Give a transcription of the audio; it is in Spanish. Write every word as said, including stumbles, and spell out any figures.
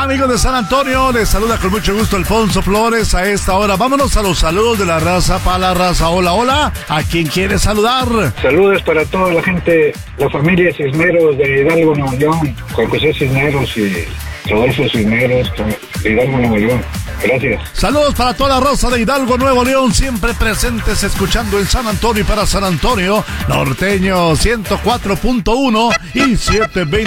Amigos de San Antonio, les saluda con mucho gusto Alfonso Flores a esta hora. Vámonos a los saludos de la raza para la raza. Hola, hola. ¿A quién quiere saludar? Saludos para toda la gente, la familia Cisneros de Hidalgo, Nuevo León. Juan José Cisneros y Rodolfo Cisneros de Hidalgo, Nuevo León. Gracias. Saludos para toda la raza de Hidalgo, Nuevo León, siempre presentes escuchando en San Antonio y para San Antonio, Norteño ciento cuatro punto uno y setecientos veinte.